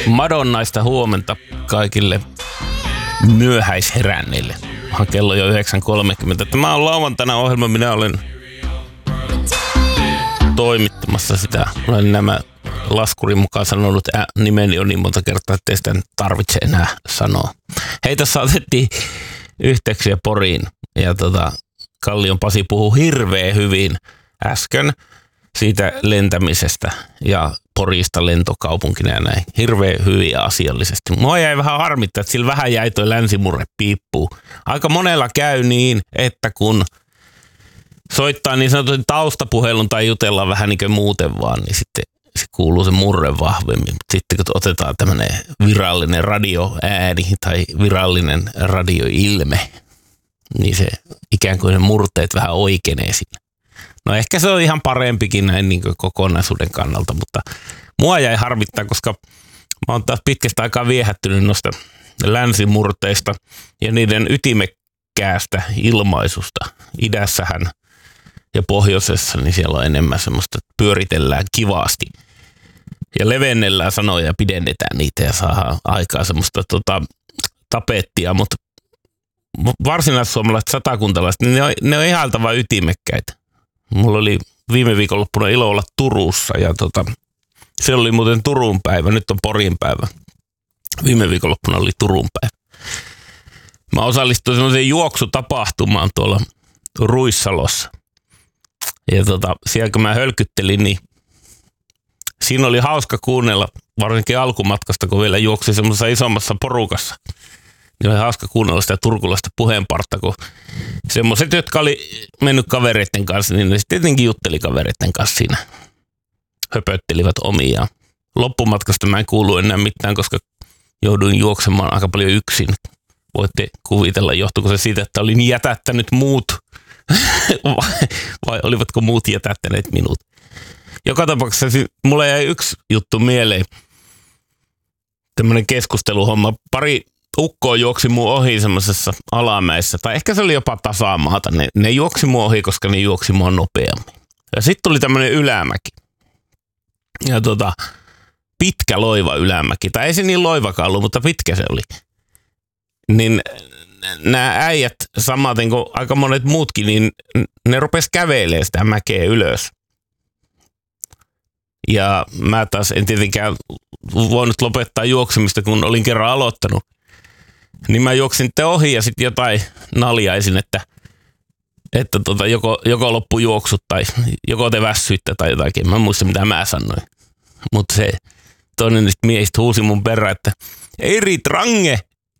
Madonnaista huomenta kaikille myöhäisheränneille. Kello jo 9.30. Tämä on lauantaina ohjelma. Minä olen toimittamassa sitä. Olen nämä laskurin mukaan sanonut nimeni on niin monta kertaa, että ei sitä tarvitse enää sanoa. Hei, tässä otettiin yhteyksiä Poriin. Ja Kallion Pasi puhui hirveän hyvin äsken siitä lentämisestä ja Porista lentokaupunkina ja näin. Hirveän hyvin ja asiallisesti. Mua jäi vähän harmittaa, että sillä vähän jäi toi länsimurre piippuun. Aika monella käy niin, että kun soittaa niin sanotun taustapuhelun tai jutellaan vähän niin kuin muuten vaan, niin sitten se kuuluu se murre vahvemmin. Mutta sitten kun otetaan tämmöinen virallinen radioääni tai virallinen radioilme, niin se ikään kuin ne murteet vähän oikeenee siinä. No ehkä se on ihan parempikin näin niin kuin kokonaisuuden kannalta, mutta mua jäi harmittaa, koska mä oon taas pitkästä aikaa viehättynyt noista länsimurteista ja niiden ytimekkäästä ilmaisusta. Idässähän ja pohjoisessa, niin siellä on enemmän semmoista, että pyöritellään kivasti ja levennellään sanoja ja pidennetään niitä ja saadaan aikaa semmoista tapettia, mutta varsinais-suomalaiset satakuntalaiset, niin ne on ihailtavan ytimekkäitä. Mulla oli viime viikonloppuna ilo olla Turussa ja se oli muuten Turun päivä, nyt on Porin päivä. Viime viikonloppuna oli Turun päivä. Mä osallistuin semmoiseen juoksutapahtumaan tuolla Ruissalossa. Ja siellä kun mä hölkyttelin, niin siinä oli hauska kuunnella, varsinkin alkumatkasta, kun vielä juoksi semmoisessa isommassa porukassa. Niin oli hauska kuunnella sitä turkulaista puheenpartta, kun semmoiset, jotka oli mennyt kavereiden kanssa, niin ne sitten tietenkin jutteli kavereiden kanssa siinä. Höpöttelivät omiaan. Loppumatkasta mä en kuulu enää mitään, koska jouduin juoksemaan aika paljon yksin. Voitte kuvitella, johtuiko se siitä, että olin jätättänyt muut, vai olivatko muut jätättäneet minut. Joka tapauksessa mulle jäi yksi juttu mieleen. Tämmöinen keskusteluhomma. Pari ukkoa juoksi mun ohi semmoisessa alamäessä, tai ehkä se oli jopa tasamaata. Ne juoksi mun ohi, koska ne juoksi mua nopeammin. Ja sitten tuli tämmöinen ylämäki. Ja pitkä loiva ylämäki. Tai ei se niin loivakaan ollut, mutta pitkä se oli. Niin nämä äijät, samaten kuin aika monet muutkin, niin ne rupes kävelemään sitä mäkeä ylös. Ja mä taas en tietenkään voinut lopettaa juoksemista, kun olin kerran aloittanut. Niin mä juoksin sitten ohi ja sitten jotain naljaisin, että joko loppu juoksut tai joko te väsyitte tai jotakin. Mä en muista mitä mä sanoin. Mutta se toinen niistä miehistä huusi mun perään, että ei riit range.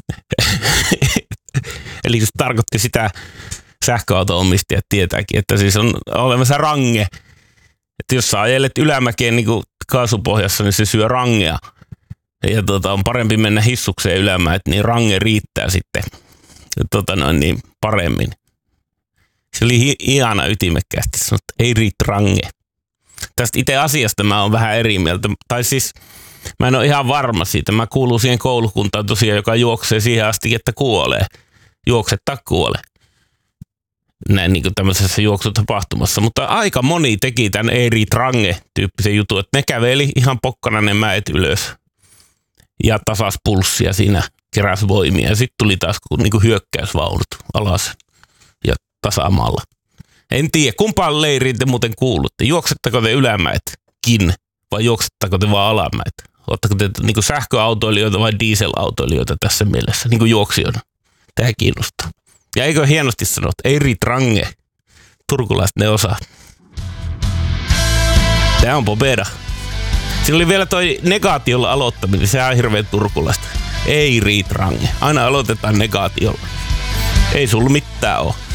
Eli se tarkoitti sitä, sähköauto-omistajat tietääkin, että siis on olemassa range. Että jos sä ajelet ylämäkeen niin kuin kaasupohjassa, niin se syö rangea. Ja on parempi mennä hissukseen ylämään, että niin range riittää sitten niin paremmin. Se oli ihana ytimekkäästi sanottu, että ei riitä range. Tästä itse asiasta mä oon vähän eri mieltä. Tai siis mä en ole ihan varma siitä. Mä kuulun siihen koulukuntaan tosiaan, joka juoksee siihen asti, että kuolee. Juoksettaa kuolee. Näin niin kuin tämmöisessä juoksutapahtumassa. Mutta aika moni teki tämän Eiri Trange-tyyppisen jutun, että ne käveli ihan pokkana ne mäet ylös. Ja tasas pulssia siinä, keräs voimia. Ja sitten tuli taas niin kuin hyökkäysvaunut alas ja tasamalla. En tiedä, kumpaan leiriin te muuten kuulutte. Juoksettako te ylämäetkin vai juoksettako te vaan alamäet? Oletteko te niin kuin sähköautoilijoita vai dieselautoilijoita tässä mielessä, niin kuin juoksijoina? Tämä kiinnostaa. Ja eikö hienosti sanot, Eiri Trange, turkulaiset ne osaa. Tämä on Pobeda. Siinä oli vielä toi negaatiolla aloittaminen, se on hirveän turkulaista. Eiri Trange. Aina aloitetaan negaatiolla. Ei sulla mitään ole.